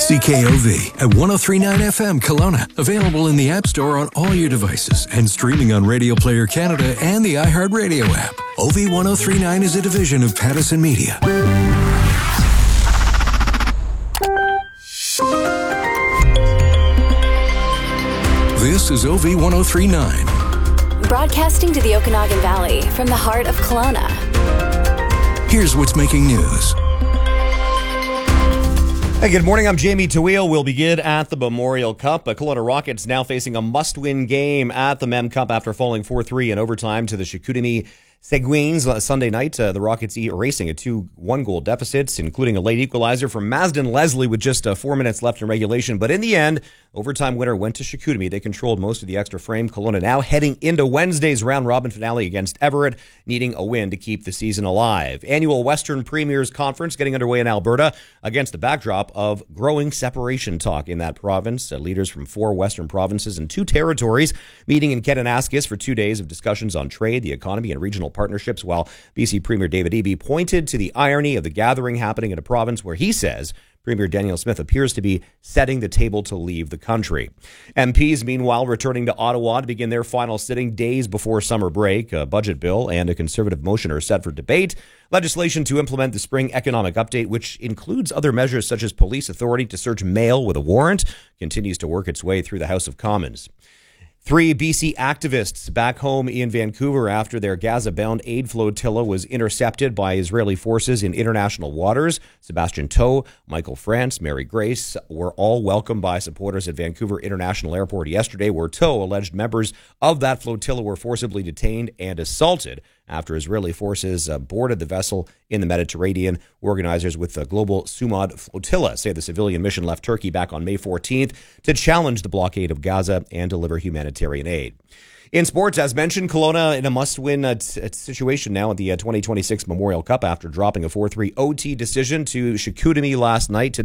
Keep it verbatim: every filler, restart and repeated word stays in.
C K O V at one oh three point nine F M Kelowna. Available in the App Store on all your devices and streaming on Radio Player Canada and the iHeartRadio app. O V one oh three point nine is a division of Pattison Media. This is O V one oh three point nine. Broadcasting to the Okanagan Valley from the heart of Kelowna. Here's what's making news. Hey, good morning. I'm Jamie Tawil. We'll begin at the Memorial Cup. The Kelowna Rockets now facing a must-win game at the Mem Cup after falling four three in overtime to the Chicoutimi Seguins Sunday night. Uh, the Rockets erasing a two one goal deficit, including a late equalizer from Mazden Leslie with just uh, four minutes left in regulation. But in the end, overtime winner went to Chicoutimi. They controlled most of the extra frame. Kelowna now heading into Wednesday's round-robin finale against Everett, needing a win to keep the season alive. Annual Western Premiers Conference getting underway in Alberta against the backdrop of growing separation talk in that province. Uh, leaders from four Western provinces and two territories meeting in Kananaskis for two days of discussions on trade, the economy, and regional partnerships, while B C Premier David Eby pointed to the irony of the gathering happening in a province where he says Premier Danielle Smith appears to be setting the table to leave the country. M Ps, meanwhile, returning to Ottawa to begin their final sitting days before summer break. A budget bill and a Conservative motion are set for debate. Legislation to implement the spring economic update, which includes other measures such as police authority to search mail with a warrant, continues to work its way through the House of Commons. Three B C activists back home in Vancouver after their Gaza-bound aid flotilla was intercepted by Israeli forces in international waters. Sebastian Toe, Michael France, Mary Grace were all welcomed by supporters at Vancouver International Airport yesterday, where Toe alleged members of that flotilla were forcibly detained and assaulted after Israeli forces uh, boarded the vessel in the Mediterranean. Organizers with the Global Sumad Flotilla say the civilian mission left Turkey back on May fourteenth to challenge the blockade of Gaza and deliver humanitarian aid. In sports, as mentioned, Kelowna in a must-win uh, t- situation now at the uh, twenty twenty-six Memorial Cup after dropping a four three O T decision to Chicoutimi last night.